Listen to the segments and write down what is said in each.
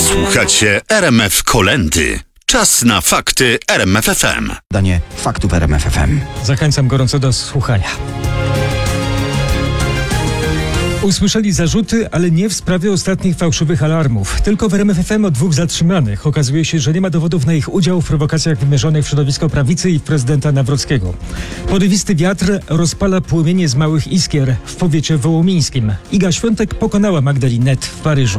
Słuchacie RMF Kolędy. Czas na fakty RMF FM. Danie faktów RMF FM. Zachęcam gorąco do słuchania. Usłyszeli zarzuty, ale nie w sprawie ostatnich fałszywych alarmów. Tylko w RMF FM o 2 zatrzymanych. Okazuje się, że nie ma dowodów na ich udział w prowokacjach wymierzonych w środowisko prawicy i w prezydenta Nawrockiego. Porywisty wiatr rozpala płomienie z małych iskier w powiecie wołomińskim. Iga Świątek pokonała Magdalinette w Paryżu.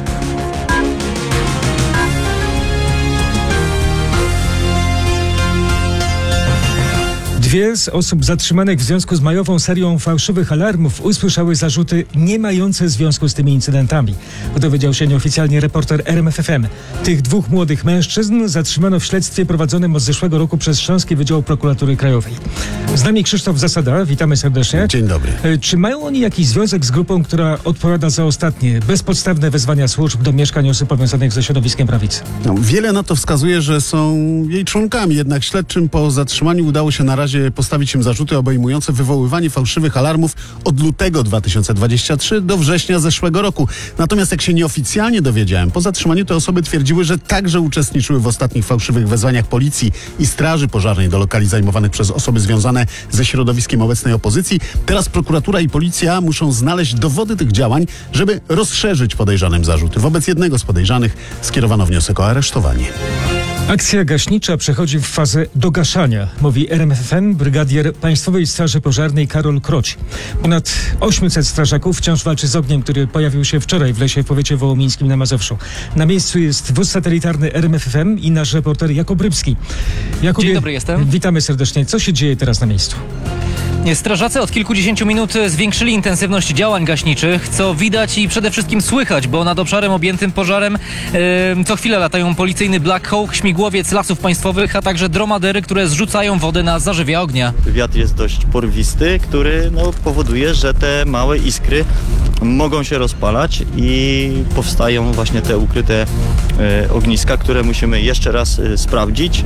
Dwie z osób zatrzymanych w związku z majową serią fałszywych alarmów usłyszały zarzuty nie mające związku z tymi incydentami. Dowiedział się nieoficjalnie reporter RMF FM. Tych dwóch młodych mężczyzn zatrzymano w śledztwie prowadzonym od zeszłego roku przez Śląski Wydział Prokuratury Krajowej. Z nami Krzysztof Zasada, witamy serdecznie. Dzień dobry. Czy mają oni jakiś związek z grupą, która odpowiada za ostatnie bezpodstawne wezwania służb do mieszkań osób powiązanych ze środowiskiem prawicy? Wiele na to wskazuje, że są jej członkami, jednak śledczym po zatrzymaniu udało się na razie postawić im zarzuty obejmujące wywoływanie fałszywych alarmów od lutego 2023 do września zeszłego roku. Natomiast jak się nieoficjalnie dowiedziałem, po zatrzymaniu te osoby twierdziły, że także uczestniczyły w ostatnich fałszywych wezwaniach policji i straży pożarnej do lokali zajmowanych przez osoby związane ze środowiskiem obecnej opozycji. Teraz prokuratura i policja muszą znaleźć dowody tych działań, żeby rozszerzyć podejrzanym zarzuty. Wobec jednego z podejrzanych skierowano wniosek o aresztowanie. Akcja gaśnicza przechodzi w fazę dogaszania, mówi RMF FM brygadier Państwowej Straży Pożarnej Karol Kroć. Ponad 800 strażaków wciąż walczy z ogniem, który pojawił się wczoraj w lesie w powiecie wołomińskim na Mazowszu. Na miejscu jest wóz satelitarny RMF FM i nasz reporter Jakub Rybski. Jakubie, Dzień dobry, jestem. Witamy serdecznie. Co się dzieje teraz na miejscu? Strażacy od kilkudziesięciu minut zwiększyli intensywność działań gaśniczych, co widać i przede wszystkim słychać, bo nad obszarem objętym pożarem co chwilę latają policyjny Black Hawk, śmigłowiec Lasów Państwowych, a także dromadery, które zrzucają wodę na zarzewia ognia. Wiatr jest dość porwisty, który powoduje, że te małe iskry mogą się rozpalać i powstają właśnie te ukryte ogniska, które musimy jeszcze raz sprawdzić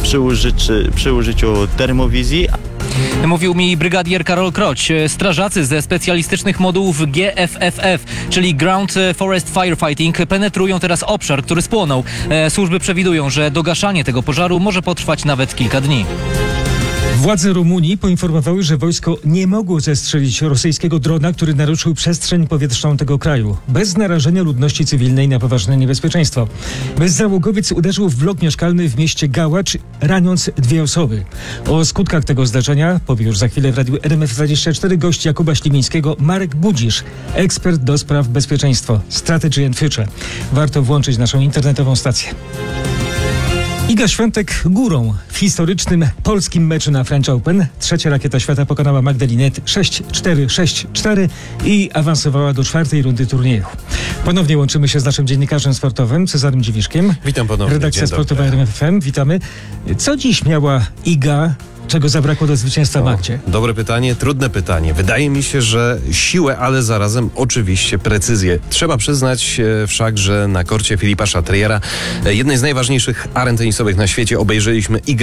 przy użyciu termowizji. Mówił mi brygadier Karol Kroć. Strażacy ze specjalistycznych modułów GFFF, czyli Ground Forest Firefighting, penetrują teraz obszar, który spłonął. Służby przewidują, że dogaszanie tego pożaru może potrwać nawet kilka dni. Władze Rumunii poinformowały, że wojsko nie mogło zestrzelić rosyjskiego drona, który naruszył przestrzeń powietrzną tego kraju, bez narażenia ludności cywilnej na poważne niebezpieczeństwo. Bezzałogowiec uderzył w blok mieszkalny w mieście Gałacz, raniąc 2 osoby. O skutkach tego zdarzenia powie już za chwilę w radiu RMF24 gość Jakuba Ślimińskiego Marek Budzisz, ekspert do spraw bezpieczeństwa, Strategy and Future. Warto włączyć naszą internetową stację. Iga Świątek górą w historycznym polskim meczu na French Open. Trzecia rakieta świata pokonała Magdalinette 6-4, 6-4 i awansowała do 4. rundy turnieju. Ponownie łączymy się z naszym dziennikarzem sportowym Cezarym Dziwiszkiem. Witam ponownie. Redakcja sportowa RMF FM. Witamy. Co dziś miała Iga, czego zabrakło do zwycięstwa Magdzie? Dobre pytanie, trudne pytanie. Wydaje mi się, że siłę, ale zarazem oczywiście precyzję. Trzeba przyznać wszak, że na korcie Filipa Chatriera, jednej z najważniejszych aren tenisowych na świecie, obejrzeliśmy Igę